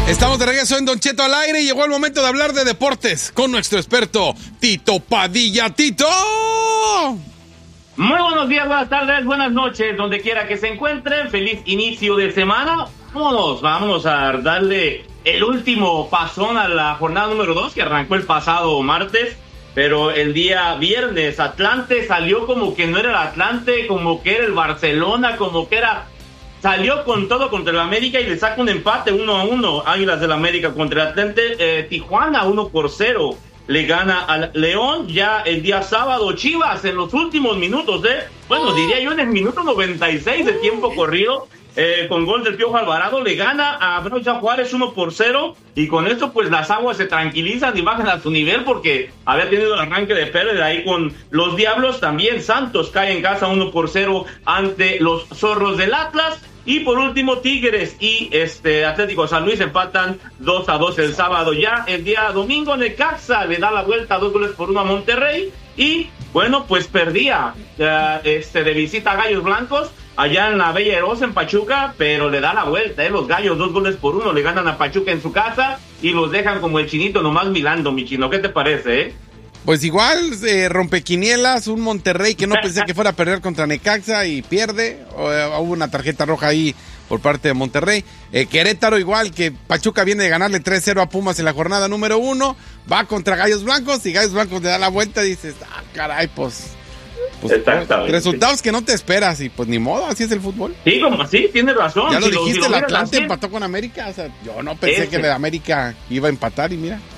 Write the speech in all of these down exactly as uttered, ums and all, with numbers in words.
Estamos de regreso en Don Cheto al aire y llegó el momento de hablar de deportes con nuestro experto Tito Padilla. ¡Tito! Muy buenos días, buenas tardes, buenas noches, donde quiera que se encuentren. Feliz inicio de semana. Vámonos, vámonos a darle el último pasón a la jornada número dos que arrancó el pasado martes. Pero el día viernes, Atlante salió como que no era el Atlante, como que era el Barcelona, como que era... Salió con todo contra el América y le saca un empate uno a uno. Águilas del América contra el Atlante. Eh, Tijuana uno por cero. Le gana al León. Ya el día sábado, Chivas en los últimos minutos, ¿eh? Bueno, diría yo en el minuto noventa y seis de tiempo corrido. Eh, con gol del Piojo Alvarado, le gana a Brocha Juárez uno por cero, y con esto pues las aguas se tranquilizan y bajan a su nivel porque había tenido el arranque de pérdida ahí con los Diablos. También Santos cae en casa uno por cero ante los Zorros del Atlas. Y por último, Tigres y este Atlético San Luis empatan dos a dos el sábado. Ya el día domingo, Necaxa le da la vuelta dos goles por uno a Monterrey. Y bueno, pues perdía uh, este de visita a Gallos Blancos allá en la Bella Erosa, en Pachuca, pero le da la vuelta, ¿eh? Los Gallos, dos goles por uno, le ganan a Pachuca en su casa y los dejan como el chinito nomás mirando, mi chino. ¿Qué te parece, eh? Pues igual, eh, rompequinielas, un Monterrey que no pensé que fuera a perder contra Necaxa y pierde. O, eh, hubo una tarjeta roja ahí por parte de Monterrey. Eh, Querétaro igual, que Pachuca viene de ganarle tres cero a Pumas en la jornada número uno. Va contra Gallos Blancos y Gallos Blancos le da la vuelta y dices, ah, caray, pues... Pues, Exactamente. Resultados que no te esperas y pues ni modo, así es el fútbol. Sí, como así, tienes razón. Ya lo si dijiste, lo, si el lo Atlante así, empató con América. O sea, yo no pensé ese. que el América iba a empatar y mira.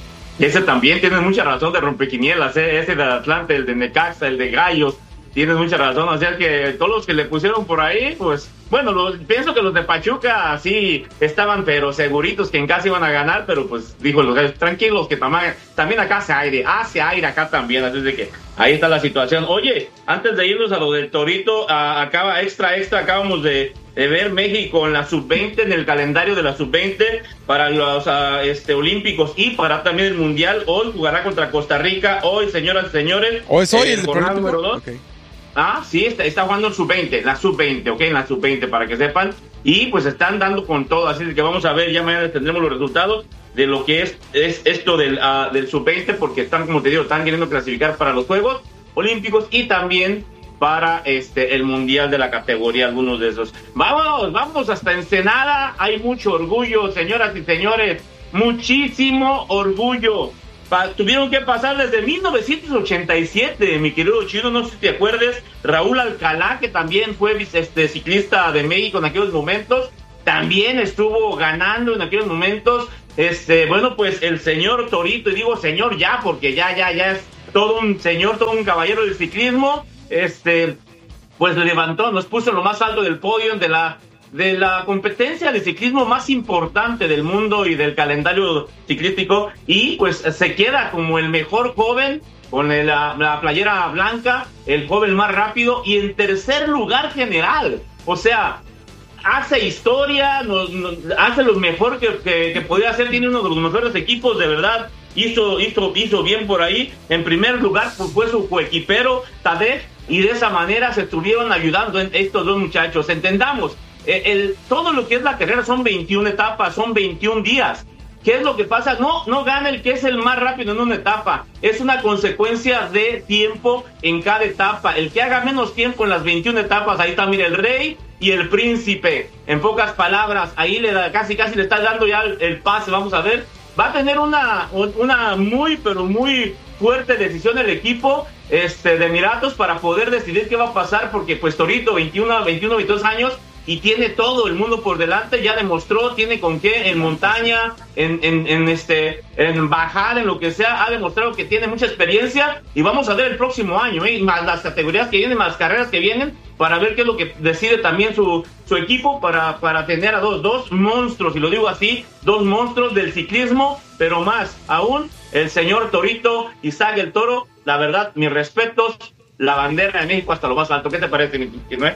Ese también tienes mucha razón de rompequinielas, ¿eh? Ese de Atlante, el de Necaxa, el de Gallos, tienes mucha razón. O sea que todos los que le pusieron por ahí, pues, bueno, los, pienso que los de Pachuca sí estaban, pero seguritos que en casa iban a ganar, pero pues, dijo los Gallos, tranquilos, que tam- también acá hace aire, hace aire acá también, así de que ahí está la situación. Oye, antes de irnos a lo del Torito, a, acaba extra, extra, acabamos de... de ver México en la sub veinte, en el calendario de la sub veinte para los uh, este, olímpicos y para también el mundial. Hoy jugará contra Costa Rica. Hoy, señoras y señores, ¿O es hoy eh, el jornada número dos. Okay. Ah, sí, está, está jugando en sub veinte, la sub veinte, ok, en la sub veinte, para que sepan. Y pues están dando con todo, así que vamos a ver, ya mañana tendremos los resultados de lo que es, es esto del, uh, del sub veinte, porque están, como te digo, están queriendo clasificar para los Juegos Olímpicos y también para este el mundial de la categoría, algunos de esos. Vámonos, vamos hasta Ensenada. Hay mucho orgullo, señoras y señores, muchísimo orgullo. Pa- tuvieron que pasar desde mil novecientos ochenta y siete, mi querido Chino, no sé si te acuerdes, Raúl Alcalá, que también fue este ciclista de México en aquellos momentos, también estuvo ganando en aquellos momentos. Este, bueno, pues el señor Torito, y digo señor ya, porque ya, ya, ya es todo un señor, todo un caballero del ciclismo. Este, pues levantó, nos puso en lo más alto del podio de la, de la competencia de ciclismo más importante del mundo y del calendario ciclístico, y pues se queda como el mejor joven con el, la, la playera blanca, el joven más rápido y en tercer lugar general. O sea, hace historia, nos, nos, hace lo mejor que, que, que podía hacer, tiene uno de los mejores equipos, de verdad. Hizo, hizo, hizo bien por ahí. En primer lugar pues, fue su coequipero Tadej, y de esa manera se estuvieron ayudando en estos dos muchachos. Entendamos, el, el, todo lo que es la carrera son veintiuna etapas, son veintiún días. ¿Qué es lo que pasa? No, no gana el que es el más rápido en una etapa. Es una consecuencia de tiempo en cada etapa. El que haga menos tiempo en las veintiuna etapas, ahí está, mira, el rey y el príncipe. En pocas palabras, ahí le da, casi casi le está dando ya el, el pase. Vamos a ver. Va a tener una, una muy, pero muy fuerte decisión el equipo este, de Emiratos para poder decidir qué va a pasar, porque pues Torito, veintiuno, veintiuno, veintidós años, y tiene todo el mundo por delante, ya demostró, tiene con qué en montaña, en, en, en este, en bajar, en lo que sea, ha demostrado que tiene mucha experiencia, y vamos a ver el próximo año, ¿eh? Más las categorías que vienen, más las carreras que vienen, para ver qué es lo que decide también su, su equipo, para, para tener a dos, dos monstruos, y lo digo así, dos monstruos del ciclismo, pero más aún, el señor Torito, Isaac el Toro. La verdad, mis respetos, la bandera de México hasta lo más alto. ¿Qué te parece, mi Noé?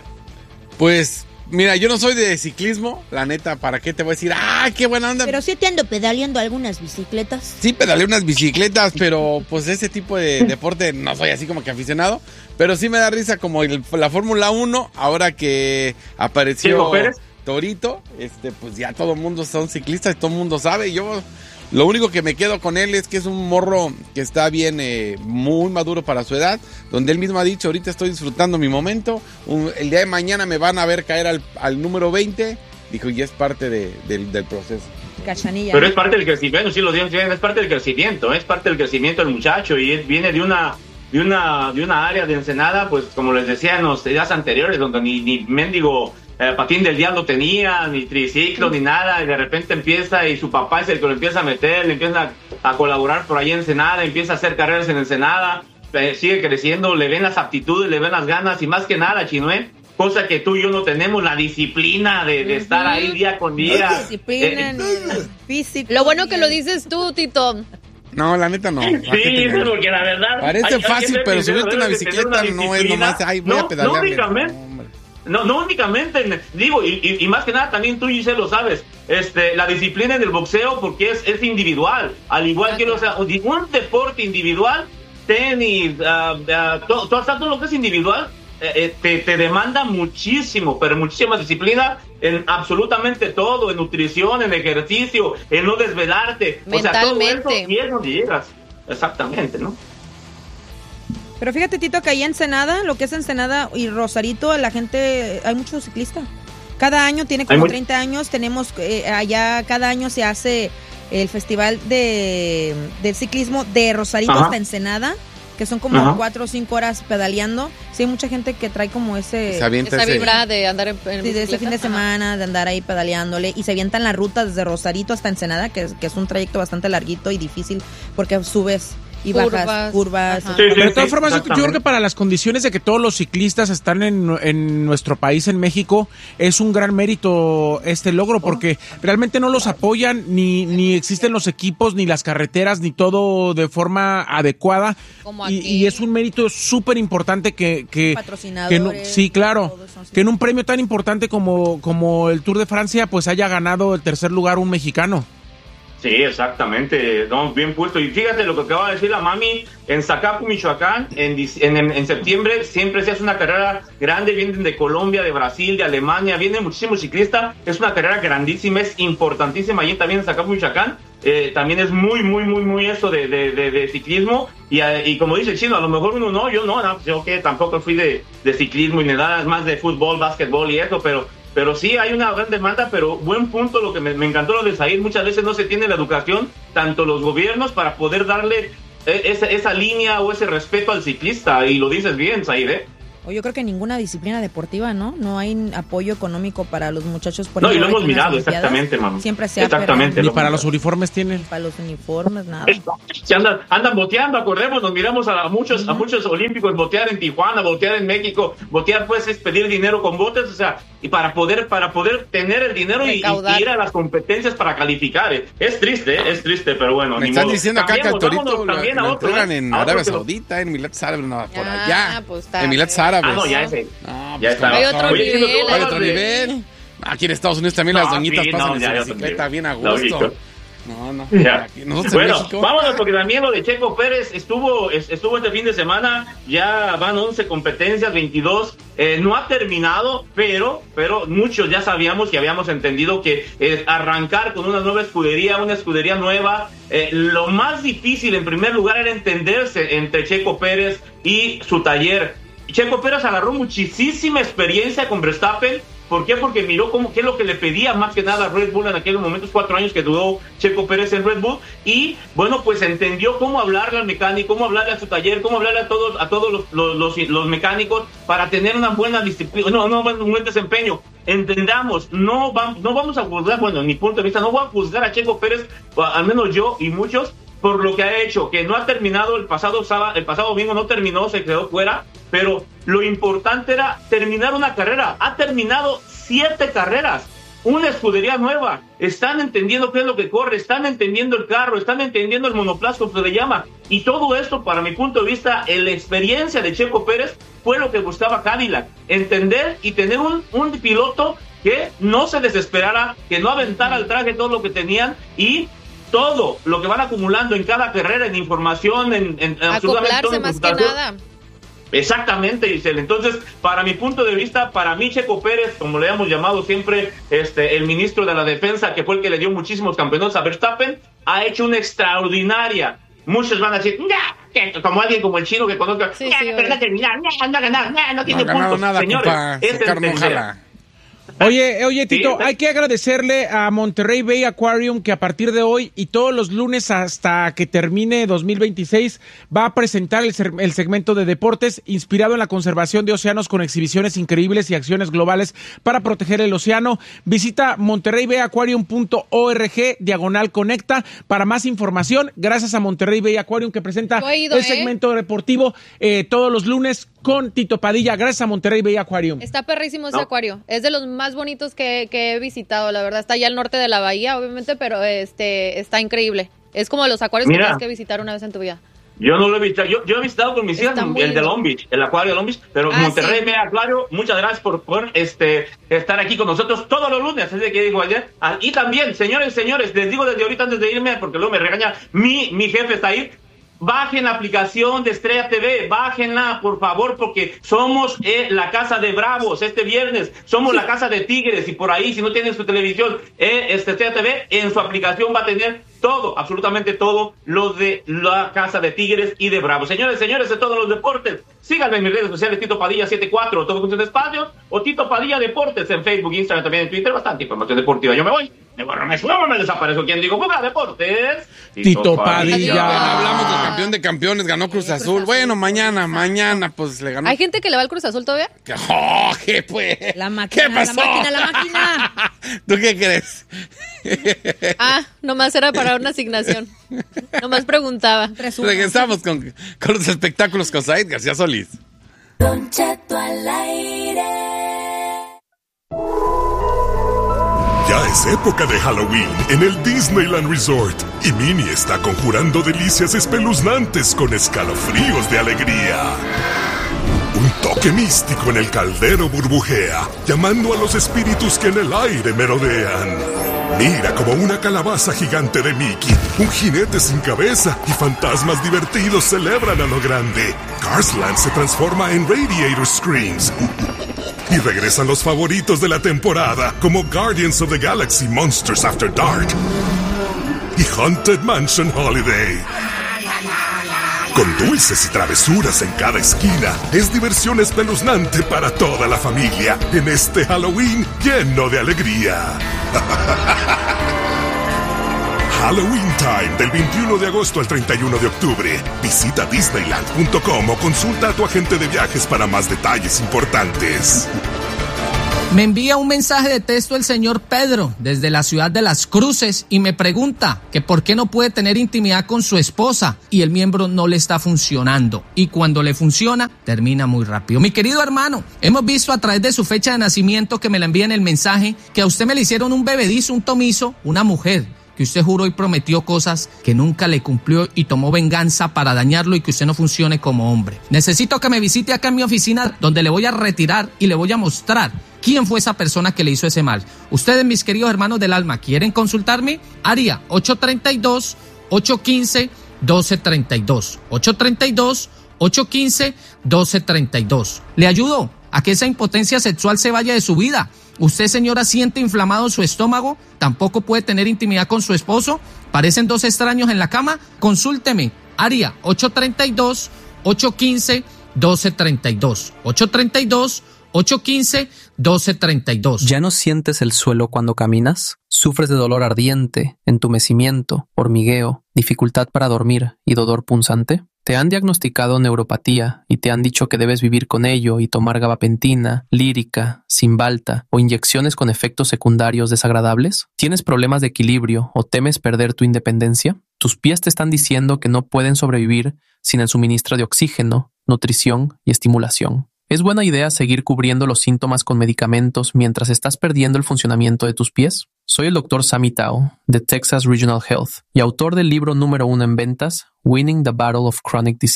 Pues, mira, yo no soy de ciclismo, la neta, ¿para qué te voy a decir? ¡Ah, qué buena onda! Pero sí te ando pedaleando algunas bicicletas. Sí, pedaleé unas bicicletas, pero pues ese tipo de deporte no soy así como que aficionado. Pero sí me da risa como el, la Fórmula uno, ahora que apareció... ¿Checo Pérez? Torito, este, pues ya todo el mundo son ciclistas y todo el mundo sabe. Yo lo único que me quedo con él es que es un morro que está bien, eh, muy maduro para su edad, donde él mismo ha dicho, ahorita estoy disfrutando mi momento, un, el día de mañana me van a ver caer al, al número veinte, dijo, y es parte de, de, del proceso. Cachanilla. Pero es parte del crecimiento, sí lo digo, es parte del crecimiento, es parte del crecimiento del muchacho y él viene de una de una de una área de Ensenada, pues como les decía en los días anteriores, donde ni, ni mendigo eh, patín del diablo tenía, ni triciclo, ni nada, y de repente empieza y su papá es el que lo empieza a meter, le empieza a, a colaborar por ahí en Ensenada, empieza a hacer carreras en Ensenada, eh, sigue creciendo, le ven las aptitudes, le ven las ganas y más que nada, Chinoé, cosa que tú y yo no tenemos, la disciplina de, de estar ahí día con día. Disciplina, Eh, físico. Lo bueno que lo dices tú, Tito. No, la neta no. Sí, porque la verdad... Parece hay- hay que fácil, ser pero sincero, subirte una debes de tener bicicleta una no es disciplina. nomás, ay, voy a No, pedalear. No únicamente, No, hombre. no, no únicamente, digo, y, y, y más que nada también tú, Giselle, lo sabes, este, la disciplina en el boxeo porque es, es individual, al igual que o sea, un deporte individual, tenis, uh, uh, todo, todo, todo lo que es individual, eh, te, te demanda muchísimo, pero muchísima disciplina en absolutamente todo, en nutrición, en ejercicio, en no desvelarte, o sea, todo Mentalmente. eso, y es donde llegas, exactamente, ¿no? Pero fíjate, Tito, que ahí en Ensenada, lo que es Ensenada y Rosarito, la gente, hay muchos ciclistas. Cada año, tiene como muy... treinta años, tenemos eh, allá, cada año se hace el festival de del ciclismo de Rosarito Ajá. hasta Ensenada, que son como Ajá. cuatro o cinco horas pedaleando. Sí, hay mucha gente que trae como ese... Se avienta Esa ese- vibra de andar en, en Sí, de ese bicicleta. fin de Ajá. semana, de andar ahí pedaleándole, y se avientan la ruta desde Rosarito hasta Ensenada, que es, que es un trayecto bastante larguito y difícil, porque subes y bajas Curvas. curvas. Ajá. Sí, sí, Pero de todas sí, formas, yo, yo creo que exactamente. para las condiciones de que todos los ciclistas están en, en nuestro país, en México, es un gran mérito este logro, porque realmente no los apoyan, ni, ni existen los equipos, ni las carreteras, ni todo de forma adecuada. Como Y, aquí. y es un mérito súper importante que... que Patrocinadores, que no- sí, claro. todo eso, sí. Que en un premio tan importante como, como el Tour de Francia, pues haya ganado el tercer lugar un mexicano. Sí, exactamente, no, bien puesto. Y fíjate lo que acaba de decir la mami, en Zacapu, Michoacán, en, dic- en, en, en septiembre siempre se hace una carrera grande, vienen de Colombia, de Brasil, de Alemania, vienen muchísimos ciclistas, es una carrera grandísima, es importantísima, allí también en Zacapu, Michoacán, eh, también es muy, muy, muy, muy eso de, de, de, de ciclismo, y, eh, y como dice el Chino, a lo mejor uno no, yo no, no yo que tampoco fui de, de ciclismo y nada, es más de fútbol, básquetbol y eso, pero... Pero sí hay una gran demanda, pero buen punto lo que me, me encantó lo de Zahir, muchas veces no se tiene la educación, tanto los gobiernos, para poder darle eh, esa, esa línea o ese respeto al ciclista, y lo dices bien, Zahir, ¿eh? O yo creo que ninguna disciplina deportiva, ¿no? No hay apoyo económico para los muchachos. Por No, y ejemplo, lo hemos ahorita en las mirado, Olimpiadas, exactamente, mamá. Siempre se ha Exactamente. Ni lo- para los uniformes tienen. para los uniformes, nada. Se andan, andan boteando, acordemos, nos miramos a, a muchos a muchos olímpicos botear en Tijuana, botear en México, botear pues es pedir dinero con botes, o sea, y para poder para poder tener el dinero y, y Recaudar. ir a las competencias para calificar. eh. Es triste, eh, es triste, pero bueno, Me ni están modo. diciendo acá que al Cambiemos, Torito vámonos lo, también lo a otro, entregan eh, en a otro Arabia que lo- Saudita, en Emiratos Árabes, no, por Ah, allá. pues está Emiratos bien. Árabes. Ah, no, ya ese. No, Ya pues, está. ¿cómo Hay otro son? Oye, nivel, Chino, tú Hay hablas otro de- nivel. Aquí en Estados Unidos también No, las doñitas sí, pasan no, en ya, su ya bicicleta también. bien a Lógico. gusto. No, no. Ya. Aquí, nosotros Bueno, en México. vámonos porque también lo de Checo Pérez estuvo es- estuvo este fin de semana, ya van once competencias, veintidós, eh, no ha terminado, pero pero muchos ya sabíamos y habíamos entendido que eh, arrancar con una nueva escudería, una escudería nueva, eh, lo más difícil en primer lugar era entenderse entre Checo Pérez y su taller. Checo Pérez agarró muchísima experiencia con Verstappen. ¿Por qué? Porque miró cómo, qué es lo que le pedía más que nada a Red Bull en aquellos momentos, cuatro años que duró Checo Pérez en Red Bull, y bueno, pues entendió cómo hablarle al mecánico, cómo hablarle a su taller, cómo hablarle a todos a todos los, los, los, los mecánicos para tener una buena disciplina, no, no, un buen desempeño. Entendamos, no, vamos, no vamos a juzgar, bueno, en mi punto de vista, no voy a juzgar a Checo Pérez, al menos yo y muchos, por lo que ha hecho, que no ha terminado el pasado sábado, el pasado domingo no terminó, se quedó fuera, pero lo importante era terminar una carrera. Ha terminado siete carreras, una escudería nueva. Están entendiendo qué es lo que corre, están entendiendo el carro, están entendiendo el monoplaza, como se le llama. Y todo esto, para mi punto de vista, en la experiencia de Checo Pérez fue lo que buscaba Cadillac. Entender y tener un, un piloto que no se desesperara, que no aventara al traje todo lo que tenían, y todo lo que van acumulando en cada carrera, en información, en, en absolutamente todo Acoplarse en más que computación. nada. Exactamente, Giselle. Entonces, para mi punto de vista, para mí Checo Pérez, como le hemos llamado siempre, este, el ministro de la defensa, que fue el que le dio muchísimos campeonatos a Verstappen, ha hecho una extraordinaria. Muchos van a decir, ¡nah! Como alguien como el chino que conozca, sí, ¡nah! sí, no, no, no, no, no tiene No ha ganado puntos. nada, Señores, compa. es Sacar no entender. jala. Oye, oye, Tito, Sí. hay que agradecerle a Monterrey Bay Aquarium que a partir de hoy y todos los lunes hasta que termine dos mil veintiséis va a presentar el, ser- el segmento de deportes inspirado en la conservación de océanos con exhibiciones increíbles y acciones globales para proteger el océano. Visita monterrey bay aquarium punto org diagonal conecta para más información. Gracias a Monterrey Bay Aquarium que presenta Yo he ido, el ¿eh? segmento deportivo eh, todos los lunes con Tito Padilla. Gracias a Monterrey Bay Aquarium. Está perrísimo ese No. acuario. Es de los más bonitos que, que he visitado, la verdad. Está allá al norte de la bahía, obviamente, pero este está increíble. Es como los acuarios Mira. que tienes que visitar una vez en tu vida. Yo no lo he visitado, yo, yo he visitado con mis Está hijas muy el de lindo. Long Beach, el acuario de Long Beach, pero Ah, Monterrey sí. Bay Acuario, muchas gracias por, por este, estar aquí con nosotros todos los lunes, es de que digo ayer. Ah, y también, señores, señores, les digo desde ahorita antes de irme, porque luego me regaña mi, mi jefe está ahí. Bajen la aplicación de Estrella T V, bájenla, por favor, porque somos eh, la casa de Bravos este viernes, somos la casa de Tigres, y por ahí, si no tienen su televisión, eh, este Estrella T V, en su aplicación va a tener todo, absolutamente todo, lo de la casa de Tigres y de Bravos. Señores, señores, de todos los deportes, síganme en mis redes sociales, Tito Padilla setenta y cuatro, todo con espacios, o Tito Padilla Deportes en Facebook, Instagram, también en Twitter, bastante información deportiva. Yo me voy, me borro, me subo, me desaparezco. ¿Quién digo? Fuga Deportes. Tito Padilla. Ya hablamos del campeón de campeones, ganó Cruz Azul. Bueno, mañana, mañana, pues le ganó. ¿Hay gente que le va al Cruz Azul todavía? ¡Oh, qué pues! La máquina, ¿Qué pasó? la máquina, la máquina. ¿Tú qué crees? Ah, nomás era para una asignación. Nomás preguntaba. Resumen. Regresamos con, con los espectáculos con Said García Solís. Don Cheto al aire. Ya es época de Halloween en el Disneyland Resort y Minnie está conjurando delicias espeluznantes con escalofríos de alegría. Un toque místico en el caldero burbujea, llamando a los espíritus que en el aire merodean. Mira como una calabaza gigante de Mickey, un jinete sin cabeza y fantasmas divertidos celebran a lo grande. Carsland se transforma en Radiator Screams. Y regresan los favoritos de la temporada, como Guardians of the Galaxy Monsters After Dark y Haunted Mansion Holiday. Con dulces y travesuras en cada esquina, es diversión espeluznante para toda la familia en este Halloween lleno de alegría. Halloween Time del veintiuno de agosto al treinta y uno de octubre. Visita disneyland punto com o consulta a tu agente de viajes para más detalles importantes. Me envía un mensaje de texto el señor Pedro desde la ciudad de Las Cruces y me pregunta que por qué no puede tener intimidad con su esposa y el miembro no le está funcionando. Y cuando le funciona, termina muy rápido. Mi querido hermano, hemos visto a través de su fecha de nacimiento que me la envía en el mensaje que a usted me le hicieron un bebedizo, un tomizo, una mujer que usted juró y prometió cosas que nunca le cumplió y tomó venganza para dañarlo y que usted no funcione como hombre. Necesito que me visite acá en mi oficina donde le voy a retirar y le voy a mostrar quién fue esa persona que le hizo ese mal. Ustedes, mis queridos hermanos del alma, ¿quieren consultarme? Área ocho tres dos, ocho uno cinco, uno dos tres dos. ocho tres dos, ocho uno cinco, uno dos tres dos. Le ayudo a que esa impotencia sexual se vaya de su vida. Usted, señora, siente inflamado su estómago, tampoco puede tener intimidad con su esposo, parecen dos extraños en la cama. Consúlteme, área ocho tres dos, ocho uno cinco, uno dos tres dos. ocho tres dos, ocho uno cinco, uno dos tres dos. ¿Ya no sientes el suelo cuando caminas? ¿Sufres de dolor ardiente, entumecimiento, hormigueo, dificultad para dormir y dolor punzante? ¿Te han diagnosticado neuropatía y te han dicho que debes vivir con ello y tomar gabapentina, lírica, Cymbalta o inyecciones con efectos secundarios desagradables? ¿Tienes problemas de equilibrio o temes perder tu independencia? ¿Tus pies te están diciendo que no pueden sobrevivir sin el suministro de oxígeno, nutrición y estimulación? ¿Es buena idea seguir cubriendo los síntomas con medicamentos mientras estás perdiendo el funcionamiento de tus pies? Soy el doctor Sammy Tao, de Texas Regional Health, y autor del libro número uno en ventas, Winning the Battle of Chronic Disease.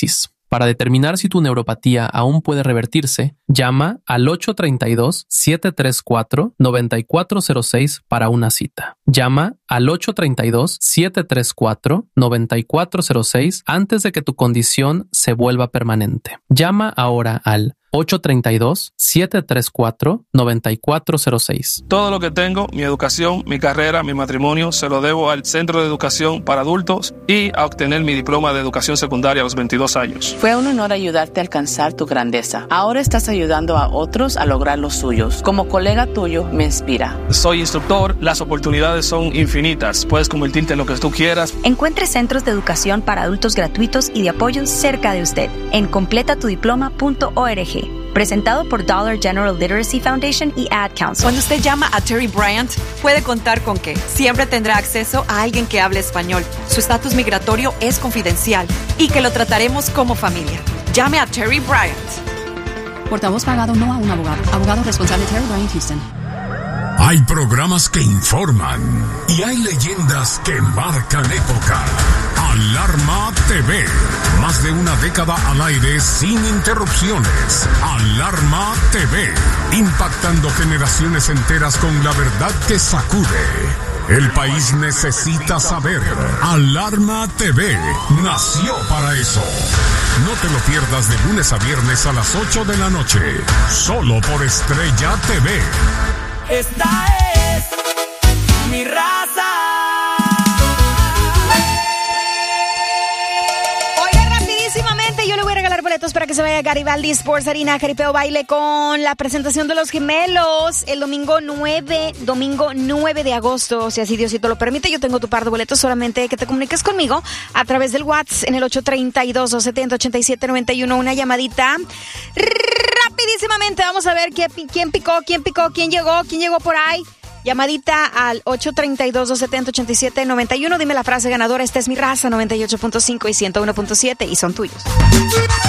Para determinar si tu neuropatía aún puede revertirse, llama al ocho tres dos, siete tres cuatro, nueve cuatro cero seis para una cita. Llama al ocho tres dos, siete tres cuatro, nueve cuatro cero seis antes de que tu condición se vuelva permanente. Llama ahora al ocho tres dos, siete tres cuatro, nueve cuatro cero seis. Todo lo que tengo, mi educación, mi carrera, mi matrimonio, se lo debo al Centro de Educación para Adultos y a obtener mi diploma de educación secundaria a los veintidós años. Fue un honor ayudarte a alcanzar tu grandeza. Ahora estás ayudando a otros a lograr los suyos. Como colega tuyo, me inspira. Soy instructor, las oportunidades son infinitas. Puedes convertirte en lo que tú quieras. Encuentre centros de educación para adultos gratuitos y de apoyo cerca de usted en completa tu diploma punto org. Presentado por Dollar General Literacy Foundation y Ad Council. Cuando usted llama a Terry Bryant, puede contar con que siempre tendrá acceso a alguien que hable español. Su estatus migratorio es confidencial y que lo trataremos como familia. Llame a Terry Bryant. Portavoz pagado no a un abogado. Abogado responsable Terry Bryant Houston. Hay programas que informan y hay leyendas que marcan época. Alarma T V. Más de una década al aire sin interrupciones. Alarma T V. Impactando generaciones enteras con la verdad que sacude. El país necesita saber. Alarma T V nació para eso. No te lo pierdas de lunes a viernes a las ocho de la noche. Solo por Estrella T V. Esta es mi raza. Oiga, rapidísimamente yo le voy a regalar boletos para que se vaya a Garibaldi Sports Arena, Jaripeo Baile, con la presentación de Los Gemelos el domingo nueve, domingo nueve de agosto, si así Diosito lo permite. Yo tengo tu par de boletos, solamente que te comuniques conmigo a través del WhatsApp en el ocho tres dos, dos siete cero, ocho siete nueve uno, una llamadita. Rapidísimamente vamos a ver quién, quién picó, quién picó, quién llegó, quién llegó por ahí. Llamadita al ocho tres dos, dos siete cero, ocho siete nueve uno. Dime la frase ganadora. Esta es mi raza, noventa y ocho punto cinco y ciento uno punto siete, y son tuyos.